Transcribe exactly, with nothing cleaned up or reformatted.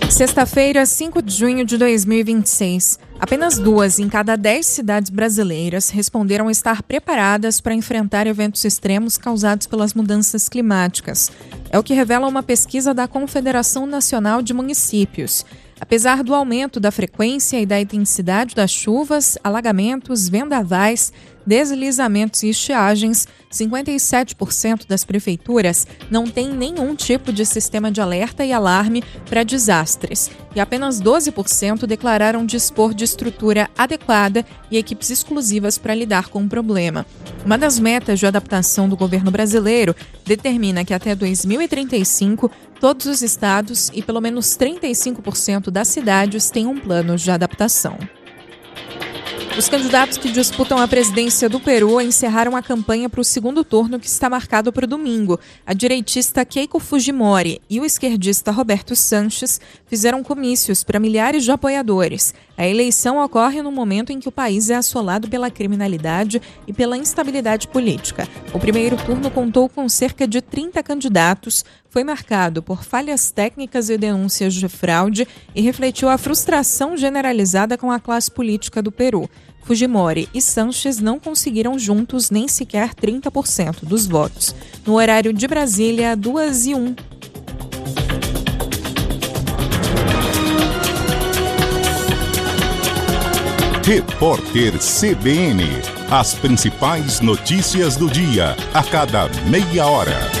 Sexta-feira, cinco de junho de dois mil e vinte e seis. Apenas duas em cada dez cidades brasileiras responderam estar preparadas para enfrentar eventos extremos causados pelas mudanças climáticas. É o que revela uma pesquisa da Confederação Nacional de Municípios. Apesar do aumento da frequência e da intensidade das chuvas, alagamentos, vendavais, deslizamentos e estiagens, cinquenta e sete por cento das prefeituras não têm nenhum tipo de sistema de alerta e alarme para desastres, e apenas doze por cento declararam dispor de estrutura adequada e equipes exclusivas para lidar com o problema. Uma das metas de adaptação do governo brasileiro determina que até dois mil e trinta e cinco, todos os estados e pelo menos trinta e cinco por cento das cidades tenham planos de adaptação. Os candidatos que disputam a presidência do Peru encerraram a campanha para o segundo turno, que está marcado para o domingo. A direitista Keiko Fujimori e o esquerdista Roberto Sanches fizeram comícios para milhares de apoiadores. A eleição ocorre no momento em que o país é assolado pela criminalidade e pela instabilidade política. O primeiro turno contou com cerca de trinta candidatos, foi marcado por falhas técnicas e denúncias de fraude e refletiu a frustração generalizada com a classe política do Peru. Fujimori e Sanches não conseguiram juntos nem sequer trinta por cento dos votos. No horário de Brasília, duas e um. Repórter C B N. As principais notícias do dia, a cada meia hora.